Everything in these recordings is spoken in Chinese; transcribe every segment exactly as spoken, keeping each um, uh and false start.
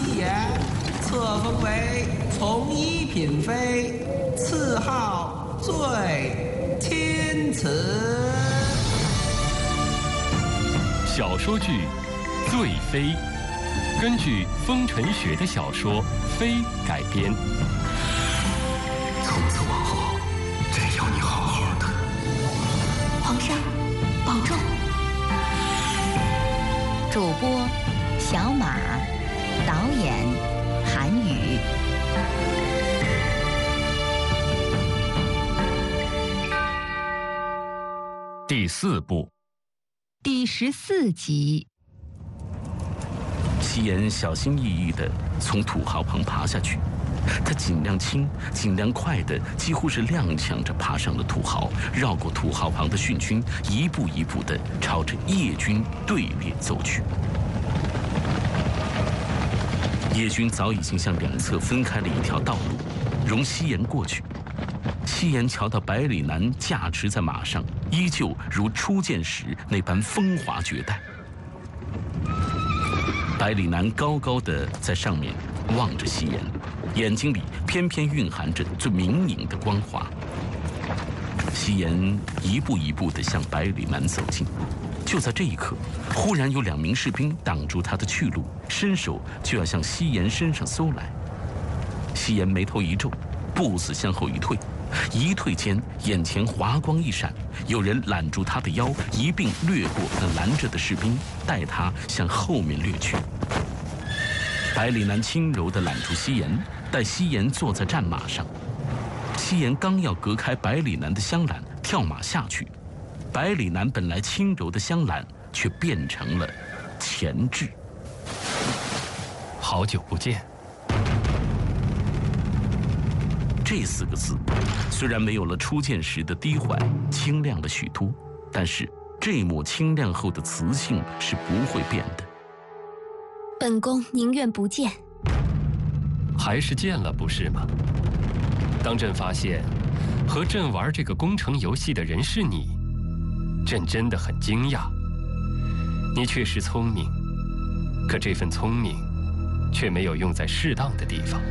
言，册封为从一品妃，赐号醉天慈。 小说剧《醉妃》根据风尘雪的小说《妃》改编。 从此往后，真要你好好的。 皇上，保重。主播小马，导演韩宇。 第四部， 第十四集。 夕颜小心翼翼地从土豪旁爬下去，他尽量轻、尽量快地，几乎是踉跄着爬上了土豪，绕过土豪旁的殉军，一步一步地朝着叶军队列走去。叶军早已经向两侧分开了一条道路，容夕颜过去。夕颜瞧到百里南驾驰在马上，依旧如初见时那般风华绝代。百里南高高的在上面望着夕颜，眼睛里偏偏蕴含着最明颖的光华。夕颜一步一步地向百里南走近，就在这一刻，忽然有两名士兵挡住他的去路，伸手就要向夕颜身上搜来。夕颜眉头一皱，步子向后一退，一退间，眼前华光一闪，有人揽住他的腰，一并掠过那拦着的士兵，带他向后面掠去。百里南轻柔地揽住夕颜，待夕颜坐在战马上。夕颜刚要隔开百里南的香揽，跳马下去，百里南本来轻柔的香揽，却变成了钳制。 好久不见。 这四个字虽然没有了初见时的低缓，清亮了许多，但是这抹清亮后的磁性是不会变的。 本宫宁愿不见。 还是见了不是吗？当朕发现和朕玩这个攻城游戏的人是你，朕真的很惊讶。你确实聪明，可这份聪明却没有用在适当的地方。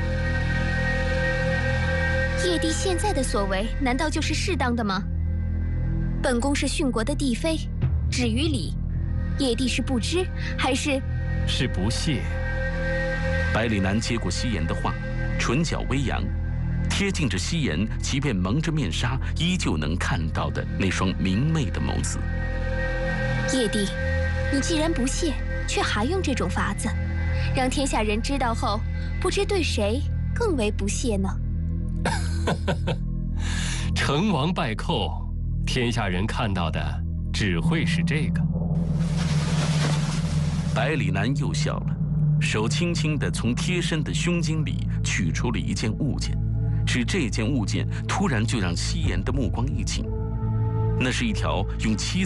叶帝现在的所为，难道就是适当的吗？本宫是殉国的帝妃，止于礼。叶帝是不知，还是是不屑？ 百里南接过夕颜的话，唇角微扬，贴近着夕颜，即便蒙着面纱，依旧能看到的那双明媚的眸子。 叶帝，你既然不屑，却还用这种法子，让天下人知道后，不知对谁更为不屑呢？ 成王败寇，天下人看到的只会是这个。 百里南又笑了，手轻轻地从贴身的胸襟里取出了一件物件，只这件物件突然就让夕颜的目光一紧，那是一条用七